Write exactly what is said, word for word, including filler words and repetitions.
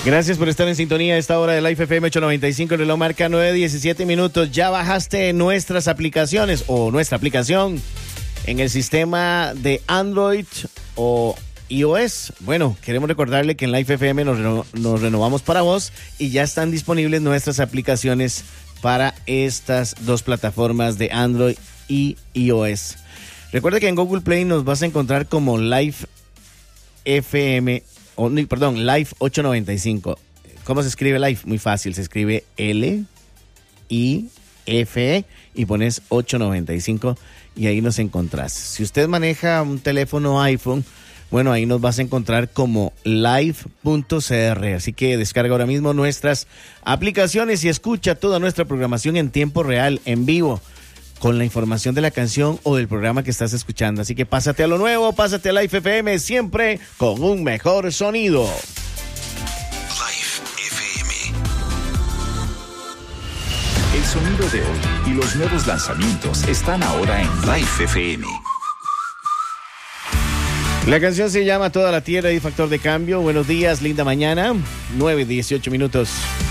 Gracias por estar en sintonía a esta hora de Life F M ocho noventa y cinco. El reloj marca nueve diecisiete minutos. ¿Ya bajaste nuestras aplicaciones o nuestra aplicación en el sistema de Android o iOS? Bueno, queremos recordarle que en Life F M nos, reno- nos renovamos para vos y ya están disponibles nuestras aplicaciones para estas dos plataformas de Android y iOS. Recuerda que en Google Play nos vas a encontrar como Life F M, o, no, perdón, Life ocho noventa y cinco. ¿Cómo se escribe Life? Muy fácil, se escribe L I F E y pones ocho noventa y cinco y ahí nos encontrás. Si usted maneja un teléfono iPhone, bueno, ahí nos vas a encontrar como live punto c r. Así que descarga ahora mismo nuestras aplicaciones y escucha toda nuestra programación en tiempo real, en vivo, con la información de la canción o del programa que estás escuchando. Así que pásate a lo nuevo, pásate a Life F M, siempre con un mejor sonido. Life F M. El sonido de hoy y los nuevos lanzamientos están ahora en Life F M. La canción se llama Toda la Tierra y Factor de Cambio. Buenos días, linda mañana, nueve dieciocho minutos.